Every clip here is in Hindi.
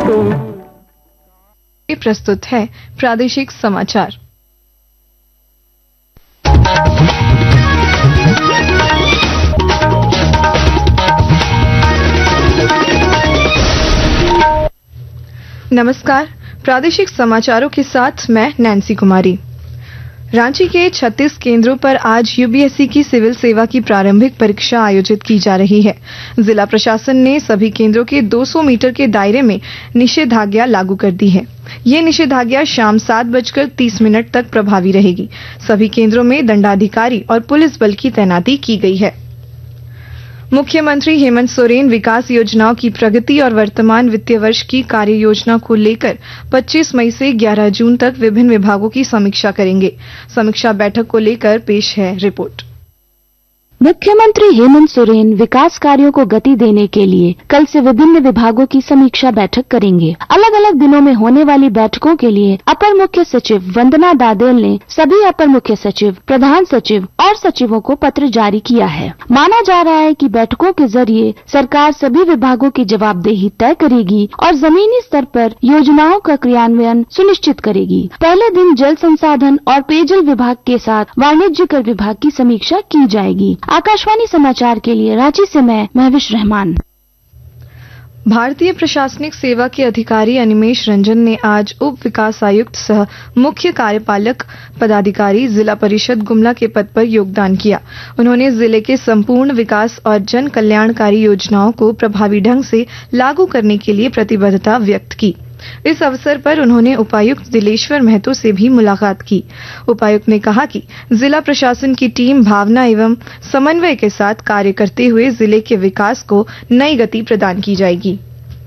प्रस्तुत है प्रादेशिक समाचार। नमस्कार, प्रादेशिक समाचारों के साथ मैं नैन्सी कुमारी। रांची के 36 केंद्रों पर आज यूपीएससी की सिविल सेवा की प्रारंभिक परीक्षा आयोजित की जा रही है। जिला प्रशासन ने सभी केंद्रों के 200 मीटर के दायरे में निषेधाज्ञा लागू कर दी है। ये निषेधाज्ञा शाम 7:30 तक प्रभावी रहेगी। सभी केंद्रों में दंडाधिकारी और पुलिस बल की तैनाती की गई है। मुख्यमंत्री हेमंत सोरेन विकास योजनाओं की प्रगति और वर्तमान वित्तीय वर्ष की कार्य योजना को लेकर 25 मई से 11 जून तक विभिन्न विभागों की समीक्षा करेंगे। समीक्षा बैठक को लेकर पेश है रिपोर्ट। मुख्यमंत्री हेमंत सोरेन विकास कार्यों को गति देने के लिए कल से विभिन्न विभागों की समीक्षा बैठक करेंगे। अलग अलग दिनों में होने वाली बैठकों के लिए अपर मुख्य सचिव वंदना दादेल ने सभी अपर मुख्य सचिव, प्रधान सचिव और सचिवों को पत्र जारी किया है। माना जा रहा है कि बैठकों के जरिए सरकार सभी विभागों की जवाबदेही तय करेगी और जमीनी स्तर पर योजनाओं का क्रियान्वयन सुनिश्चित करेगी। पहले दिन जल संसाधन और पेयजल विभाग के साथ वाणिज्य कर विभाग की समीक्षा की जाएगी। आकाशवाणी समाचार के लिए रांची से मैं महविश रहमान। भारतीय प्रशासनिक सेवा के अधिकारी अनिमेश रंजन ने आज उप विकास आयुक्त सह मुख्य कार्यपालक पदाधिकारी जिला परिषद गुमला के पद पर योगदान किया। उन्होंने जिले के संपूर्ण विकास और जन कल्याणकारी योजनाओं को प्रभावी ढंग से लागू करने के लिए प्रतिबद्धता व्यक्त की। इस अवसर पर उन्होंने उपायुक्त दिलेश्वर महतो से भी मुलाकात की। उपायुक्त ने कहा कि जिला प्रशासन की टीम भावना एवं समन्वय के साथ कार्य करते हुए जिले के विकास को नई गति प्रदान की जाएगी।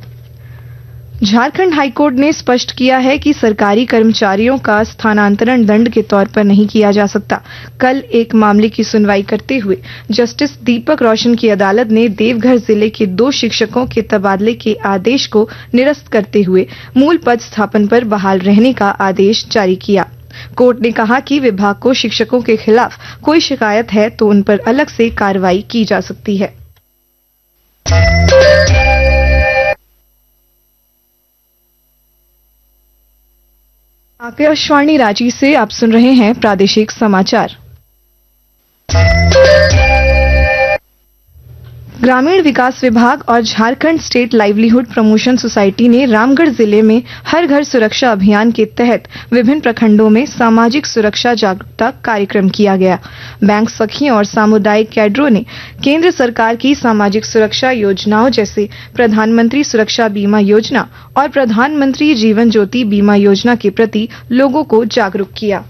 झारखंड हाईकोर्ट ने स्पष्ट किया है कि सरकारी कर्मचारियों का स्थानांतरण दंड के तौर पर नहीं किया जा सकता। कल एक मामले की सुनवाई करते हुए जस्टिस दीपक रोशन की अदालत ने देवघर जिले के 2 शिक्षकों के तबादले के आदेश को निरस्त करते हुए मूल पद स्थापन पर बहाल रहने का आदेश जारी किया। कोर्ट ने कहा कि विभाग को शिक्षकों के खिलाफ कोई शिकायत है तो उन पर अलग से कार्रवाई की जा सकती है। आकाशवाणी रांची से आप सुन रहे हैं प्रादेशिक समाचार। ग्रामीण विकास विभाग और Jharkhand state livelihood promotion society ने रामगढ़ जिले में हर घर सुरक्षा अभियान के तहत विभिन्न प्रखंडों में सामाजिक सुरक्षा जागरूकता कार्यक्रम किया गया। बैंक सखियों और सामुदायिक कैडरों ने केंद्र सरकार की सामाजिक सुरक्षा योजनाओं जैसे प्रधानमंत्री सुरक्षा बीमा योजना और प्रधानमंत्री जीवन ज्योति बीमा योजना के प्रति लोगों को जागरूक किया।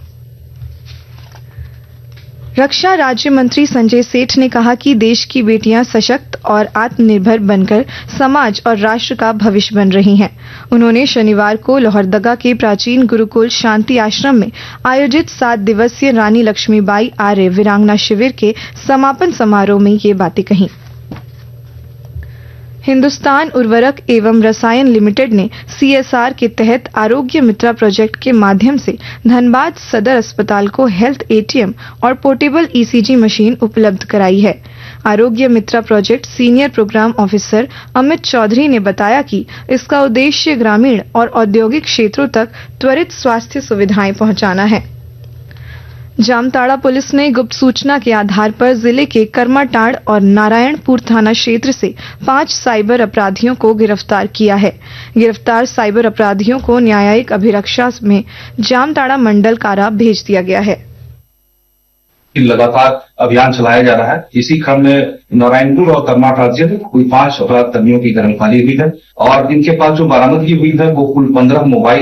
रक्षा राज्य मंत्री संजय सेठ ने कहा कि देश की बेटियां सशक्त और आत्मनिर्भर बनकर समाज और राष्ट्र का भविष्य बन रही हैं। उन्होंने शनिवार को लोहरदगा के प्राचीन गुरुकुल शांति आश्रम में आयोजित 7 दिवसीय रानी लक्ष्मीबाई आर्य वीरांगना शिविर के समापन समारोह में ये बातें कहीं। हिंदुस्तान उर्वरक एवं रसायन लिमिटेड ने सीएसआर के तहत आरोग्य मित्रा प्रोजेक्ट के माध्यम से धनबाद सदर अस्पताल को हेल्थ एटीएम और पोर्टेबल ईसीजी मशीन उपलब्ध कराई है। आरोग्य मित्रा project senior programme officer Amit Chaudhary ने बताया कि इसका उद्देश्य ग्रामीण और औद्योगिक क्षेत्रों तक त्वरित स्वास्थ्य सुविधाएं पहुंचाना है। जामताड़ा पुलिस ने गुप्त सूचना के आधार पर जिले के कर्माटांड़ और नारायणपुर थाना क्षेत्र से 5 साइबर अपराधियों को गिरफ्तार किया है। गिरफ्तार साइबर अपराधियों को न्यायिक अभिरक्षा में जामताड़ा मंडल कारा भेज दिया गया है। लगातार अभियान चलाया जा रहा है। इसी क्रम में नारायणपुर और कर्माटांड़ से कुल 5 अपराध कर्मियों की गिरफ्तारी हुई है और इनके पास जो बरामदगी हुई है वो कुल 15 मोबाइल